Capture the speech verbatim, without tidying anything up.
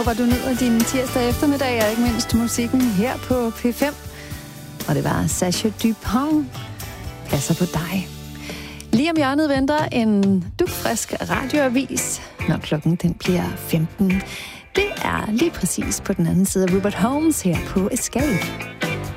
håber, du nyder din tirsdag eftermiddag, og ikke mindst musikken her på P fem. Og det var Sascha Dupont. Passer på dig. Lige om hjørnet venter en dugfrisk radioavis, når klokken den bliver femten. Det er lige præcis på den anden side af Rupert Holmes her på Escape.